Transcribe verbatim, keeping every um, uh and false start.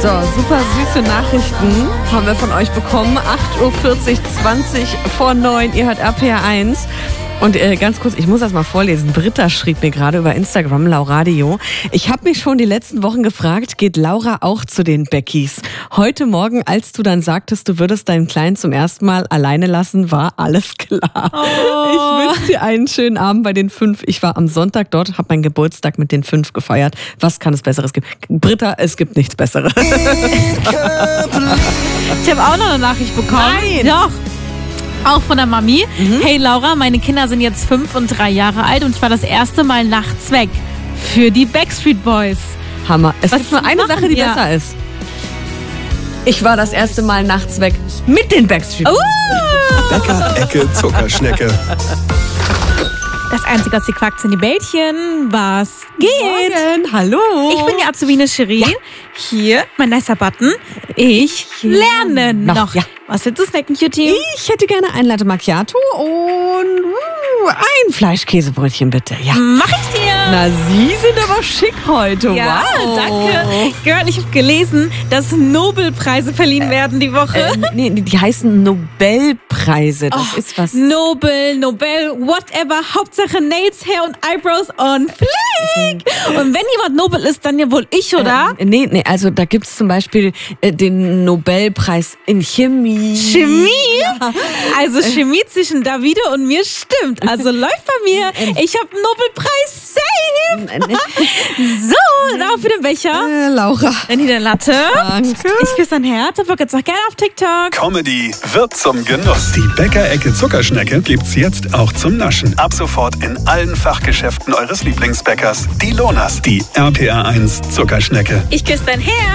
So, super süße Nachrichten haben wir von euch bekommen. acht Uhr vierzig, zwanzig vor neun, ihr hört R P R eins. Und äh, ganz kurz, ich muss das mal vorlesen. Britta schrieb mir gerade über Instagram, Lauradio. Ich habe mich schon die letzten Wochen gefragt, geht Laura auch zu den Beckys? Heute Morgen, als du dann sagtest, du würdest deinen Kleinen zum ersten Mal alleine lassen, war alles klar. Oh. Ich wünsche dir einen schönen Abend bei den fünf. Ich war am Sonntag dort, habe meinen Geburtstag mit den fünf gefeiert. Was kann es Besseres geben? Britta, es gibt nichts Besseres. Ich habe auch noch eine Nachricht bekommen. Nein! Doch. Auch von der Mami. Mhm. Hey Laura, meine Kinder sind jetzt fünf und drei Jahre alt und ich war das erste Mal nachts weg. Für die Backstreet Boys. Hammer. Es Was gibt nur eine machen Sache, die wir? besser ist. Ich war das erste Mal nachts weg mit den Backstreet Boys. Uh! Bäcker, Ecke, Zuckerschnecke. Das Einzige, was sie quackt, sind die Bällchen. Was geht? Morgen. Hallo. Ich bin die Azubine Shirin. Ja. Hier, mein nicer Button. Ich lerne noch. Noch, ja. Was willst du snacken, Cutie? Ich hätte gerne ein Latte Macchiato und uh, ein Fleischkäsebrötchen bitte. Ja. Mach ich dir. Na, Sie sind aber schick heute. Ja, wow. danke. Girl, ich habe gelesen, dass Nobelpreise verliehen werden die Woche. Äh, nee, die heißen Nobelpreise. Das Oh, ist was. Nobel, Nobel, whatever. Hauptsache Nails, Hair und Eyebrows on fleek. Und wenn jemand Nobel ist, dann ja wohl ich, oder? Äh, nee, nee, also da gibt es zum Beispiel äh, den Nobelpreis in Chemie. Chemie? Ja. Also Chemie zwischen Davide und mir stimmt. Also läuft bei mir. Ich habe einen Nobelpreis safe. So, da für den Becher. Äh, Laura. Dann hier der Latte. Danke. Ich küsse dein Herz. Und folgt jetzt auch gerne auf TikTok. Comedy wird zum Genuss. Die Bäcker-Ecke Zuckerschnecke gibt's jetzt auch zum Naschen. Ab sofort in allen Fachgeschäften eures Lieblingsbäckers. Die Lonas, die R P R eins Zuckerschnecke. Ich küsse dein Herz.